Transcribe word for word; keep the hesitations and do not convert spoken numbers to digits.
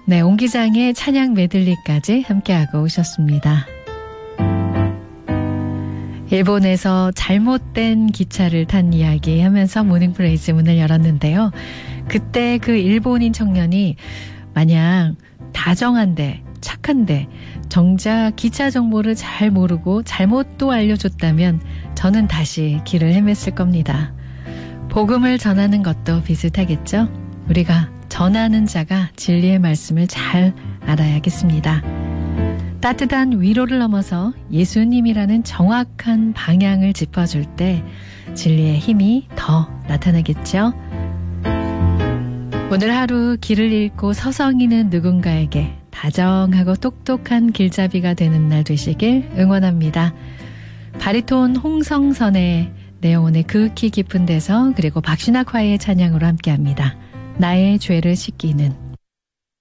네, 옹기장의 찬양 메들리까지 함께하고 오셨습니다. 일본에서 잘못된 기차를 탄 이야기 하면서 모닝브레이즈 문을 열었는데요. 그때 그 일본인 청년이 마냥 다정한데 착한데 정작 기차 정보를 잘 모르고 잘못도 알려줬다면 저는 다시 길을 헤맸을 겁니다. 복음을 전하는 것도 비슷하겠죠? 우리가 전하는 자가 진리의 말씀을 잘 알아야겠습니다. 따뜻한 위로를 넘어서 예수님이라는 정확한 방향을 짚어줄 때 진리의 힘이 더 나타나겠죠? 오늘 하루 길을 잃고 서성이는 누군가에게 다정하고 똑똑한 길잡이가 되는 날 되시길 응원합니다. 바리톤 홍성선의 내 영혼의 극히 깊은 데서 그리고 박신학화의 찬양으로 함께합니다. 나의 죄를 씻기는